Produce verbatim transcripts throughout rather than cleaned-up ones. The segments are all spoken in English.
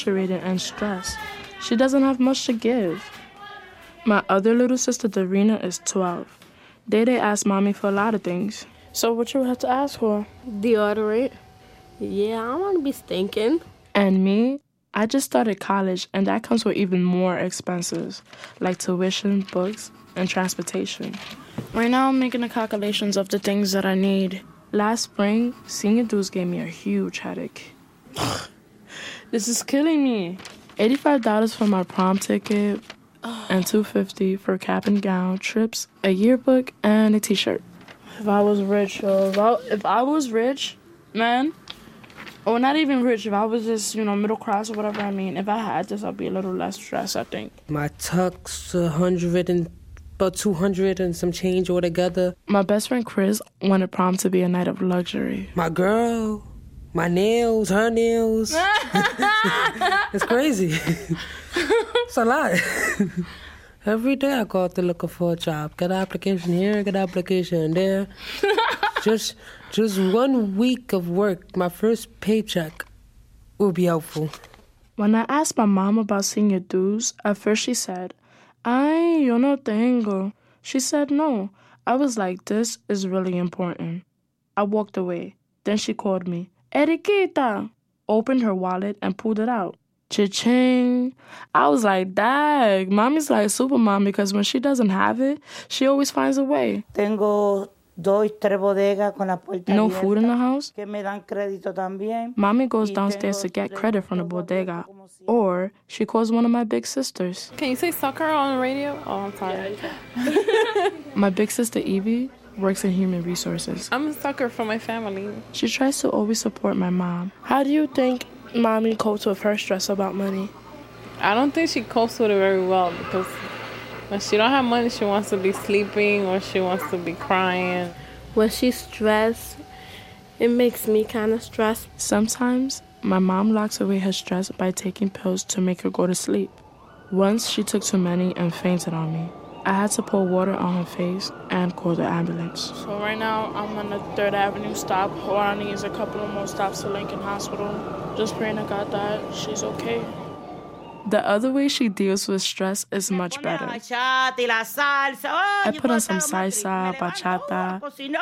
frustrated and stressed. She doesn't have much to give. My other little sister, Darina, is twelve. Day Day asks Mommy for a lot of things. So what you have to ask for? Deodorant. Yeah, I want to be stinking. And me? I just started college, and that comes with even more expenses, like tuition, books, and transportation. Right now, I'm making the calculations of the things that I need. Last spring, senior dues gave me a huge headache. This is killing me. eighty-five dollars for my prom ticket, and two hundred fifty dollars for cap and gown, trips, a yearbook, and a t-shirt. If I was rich, uh, if, I, if I was rich, man... Or not even rich, if I was just, you know, middle class or whatever I mean. If I had this, I'd be a little less stressed, I think. My tux, a hundred and about two hundred and some change altogether. My best friend Chris wanted prom to be a night of luxury. My girl, my nails, her nails. It's crazy. It's a lot. Every day I go out there looking for a job. Get an application here, get an application there. Just just one week of work, my first paycheck, will be helpful. When I asked my mom about senior dues, at first she said, Ay, yo no tengo. She said no. I was like, this is really important. I walked away. Then she called me, Eriquita, opened her wallet and pulled it out. Cha-ching. I was like, dag, Mommy's like super mom because when she doesn't have it, she always finds a way. Tengo dos, tres bodegas con la puerta No abierta, food in the house? que me dan crédito también. Mommy goes downstairs to get credit from the bodega, or she calls one of my big sisters. Can you say sucker on the radio? Oh, I'm sorry. My big sister Evie works in human resources. I'm a sucker for my family. She tries to always support my mom. How do you think Mommy copes with her stress about money? I don't think she copes with it very well because when she don't have money, she wants to be sleeping or she wants to be crying. When she's stressed, it makes me kind of stressed. Sometimes, my mom locks away her stress by taking pills to make her go to sleep. Once, she took too many and fainted on me. I had to pour water on her face and call the ambulance. So right now, I'm on the third Avenue stop. All I need is a couple of more stops to Lincoln Hospital. Just praying to God that she's okay. The other way she deals with stress is much better. I put on some salsa, bachata,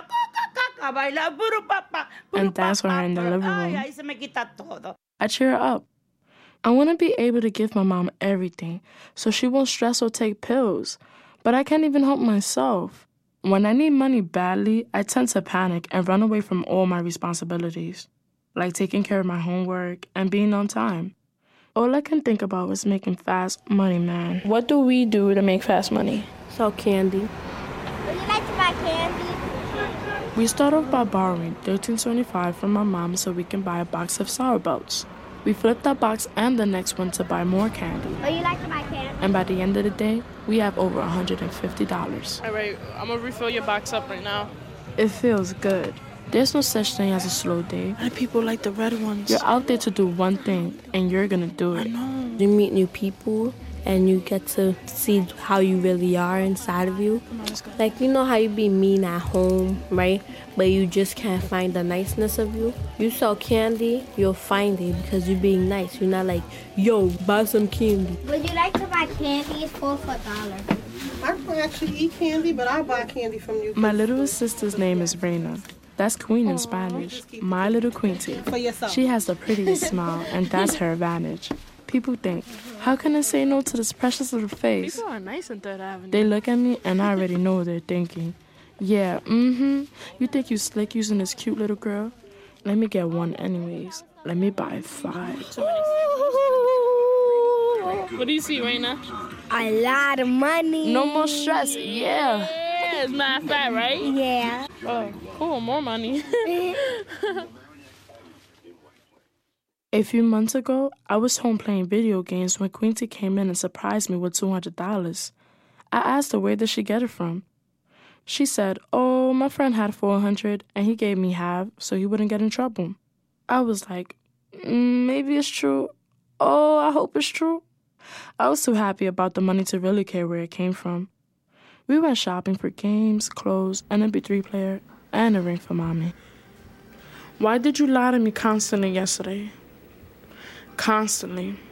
and dance with her in the living room. I cheer her up. I want to be able to give my mom everything so she won't stress or take pills. But I can't even help myself. When I need money badly, I tend to panic and run away from all my responsibilities, like taking care of my homework and being on time. All I can think about is making fast money, man. What do we do to make fast money? Sell candy. Would you like to buy candy? We start off by borrowing thirteen twenty-five from my mom so we can buy a box of Sour Belts. We flip that box and the next one to buy more candy. Would you like to buy candy? And by the end of the day, we have over one hundred fifty dollars. All right, I'm going to refill your box up right now. It feels good. There's no such thing as a slow day. And people like the red ones. You're out there to do one thing, and you're going to do it. I know. You meet new people, and you get to see how you really are inside of you. Come on, let's go. Like, you know how you be mean at home, right? But you just can't find the niceness of you. You sell candy, you'll find it because you're being nice. You're not like, yo, buy some candy. Would you like to buy candy? It's four for a dollar. I don't actually eat candy, but I'll buy candy from you. My little sister's name is Reina. That's queen in Spanish. My little Quinty. For yourself. She has the prettiest smile, and that's her advantage. People think, how can I say no to this precious little face? People are nice in Third Avenue. They look at me, and I already know what they're thinking. Yeah, mm-hmm. You think you slick using this cute little girl? Let me get one anyways. Let me buy five. What do you see, Raina? A lot of money. No more stress, yeah. Yeah, it's not fat, right? Yeah. Oh, cool, more money. A few months ago, I was home playing video games when Quincy came in and surprised me with two hundred dollars. I asked her where did she get it from. She said, oh, my friend had four hundred dollars and he gave me half so he wouldn't get in trouble. I was like, mm, maybe it's true. Oh, I hope it's true. I was too happy about the money to really care where it came from. We went shopping for games, clothes, an M P three player, and a ring for Mommy. Why did you lie to me constantly yesterday? Constantly.